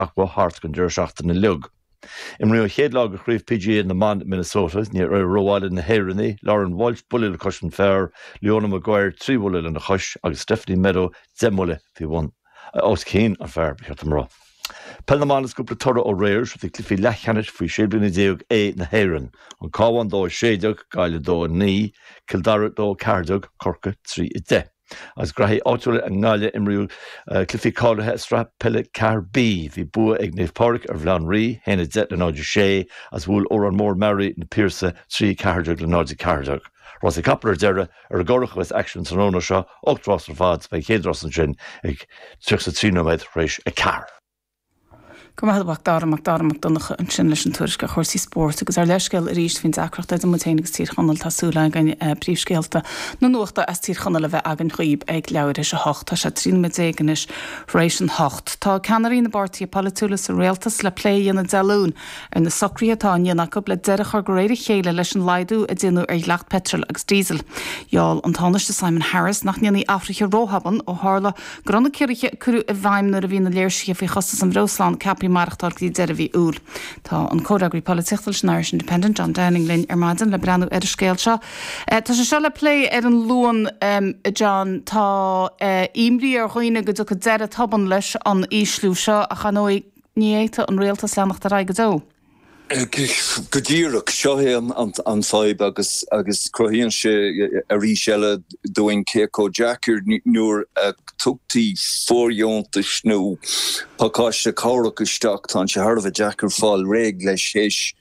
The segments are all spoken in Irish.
ach bhá hart gon dúir seachtain na lug. Imriú chéad lá go chríomh PGA in na man Minnesota, ní roiháil na Héireannaí, Lauren Walsh buile le cosisian fearr, Leona Maguire 3 buile le na chois, agus Stephanie Meadow 10 buile fi bhain. Os cín ar fearr beart am rá. Pelnaman is gúpla tora ó réir, so tí clifí lechanit faoi séblin déag na Héireann. An cáhain dó séideag, gaile dó ní, Kildare dó Cardeag, Corca 3-10. As grahi áúile an ngáile imriú clifí cáilethe stra pelle car B, hí bua ag Naomh Pádraig ar bhlean rí, héna det le náidir sé, as bhúil ó an mór Mary na Pierce 3 Cardeag le náidir Cardeag. Rosa Kapler deire ar a gorach with action san óna seo, 8 dros ar fad, bei chéad dros an sin ag 3 nóid rééis a car. Go maithbach darach donnacha an sin leis an tuairisce chósaí sport, agus ar leisceil a ríist fin acreachta do mutéanagus tíorchanal tásúla gan príomhscéalta nó nuachta as tíorchanal a bheith agan chuoib ag leabhar is a 8 tá sé 3 rééis an 8. Tá ceanarí na bartaí palúlas a réaltas le plé ana deún ar na socríatá dhéanana le deirech ar go réidir chéile leis an laidú a déanú ar lecht petrol agus diesel. Jáal an táneiste Simon Harris nach níanaí Africa Róhaban ó hála gronna ciriche curú a bhaimnar a bhína léirsí fao chostas an Bhrósland Capí marachtar tí deire bhí úl. Tá an códagraí politiachtal Irish Independent John Downing linn ar maidin le breanú ar scéil seo. Tá sé seo le plé ar an luan John tá imrí ar chuoine go do deire taban leis an íslú seo a chanóí níéta an réaltas lenacht a ra go dó. Godíireach seohé an fáib agus crohíonn sé a rí seile doing Keiko Jacker nuair tugtaí fórjónta snú pakáiste cáracha isteach tá sé thar bheith Jacker fáil réig leis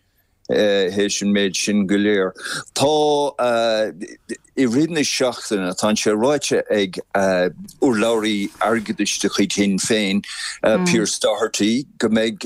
héis an méid sin go léir. Tá I ridna seachtainna tá sé ráite ag úr labhraí airgeadiste chuig chin féin Pierce Doherty go méid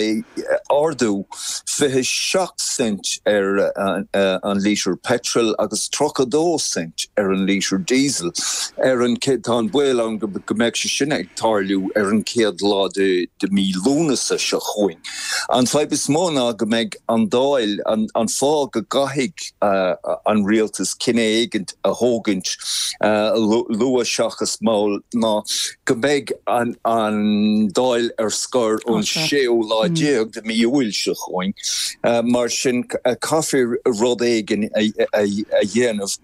ardú 27 cent ar an lítre petrol agus 32 cent ar an lítre diesel ar an tá an buil an go méid sé sin ag tarliú ar an céad lá de mí lúnasa se chuing. An fáibis móna go méid an dáil an fá go gahiig an rialtas cinné éigent a hógant lua seachas máil ná go méid an dáil ar scór ón séú lá déag de mí bhfuil se chuing. Mar sin caithfí rud éigen a dhéanamh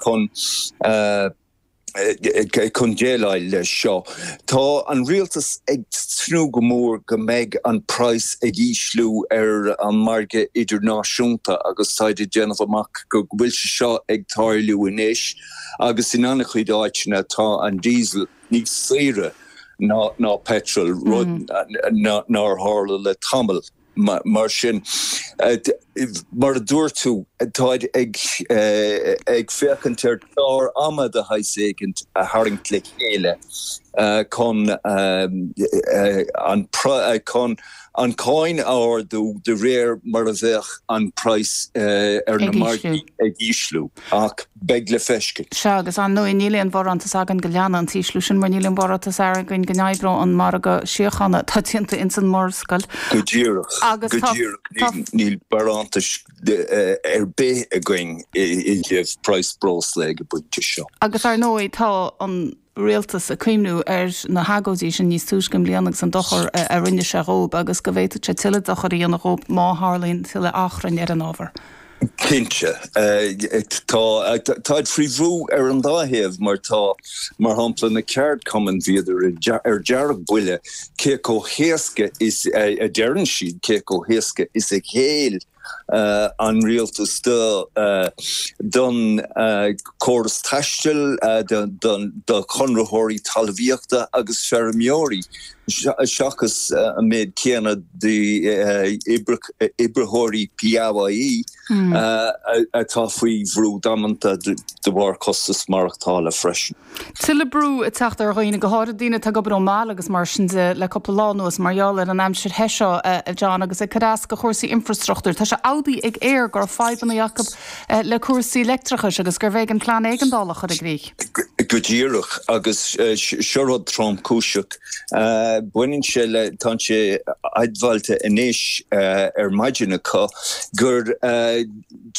chun déalail le seo. Tá an rialtas ag trú go mór go méid an price ag íslú ar an marge idirnáisiúnta agus táidir déanamh amach go bhfuil se seo ag tarliú inis agus in anna chuid áitina tá an diesel níos saoire ná petrol rud ná hála le tamil. Mar sin mar a dúirtú táid ag féchantar tár ama de haiségant a haringt le chéile an cáin áardú de réir mar a bheith an price ar na margaí ag íslú ach beg le feisce. Se agus an nó níléon bharrantas agan go leanana an tíslú sin mar níléon bharrantas agan go neibro an mar go siochanna tá tianta in san mórscail. Go díireach níl bharrantas ar bé a going I léh price bros le go buinte seo. Agus ar nóí tá an réaltas a cuimnú ar na hagóí sin níos túiscim líanaach san dochar a rinne se rób agus go bhéit sé tiile dochar íon rób má hálín tiile achrain ar an ábhar. Kintse táid fríomhrú ar an dáhéamh mar hampla na ceart cuman viidir ar dearach buile Keiko héasca is a dearan siad Keiko héasca is a chéal an rialtas don choras taistil don chunrathirí talmhaíochta agus fearmióirí seachas a méid céanna de Ibrahóirí Piavaí atá faoi bhrú damananta de bhar costas marachtála freisin. Tuile brú a teachta ar roiine go háir daoine tá go bra mála agus mar sin le coppláúas marall ar an aimsir heiseo a John agus cadás go chósaí infrastruchtúr. Tá se Audi ag éir gur fáibanna Jacob le cuasaí electrachas agus gur bhéh an plán éigendálach a grí. Go díireach agus seorad Trump cúiseach buinn sé le tá sé aidbhailte inis ar maidinacha gur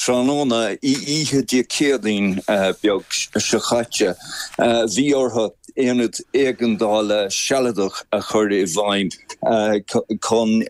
tróna ihe die céadín beag se chaite bhí ortha éad éigendála sealadach a chur I bhaim chun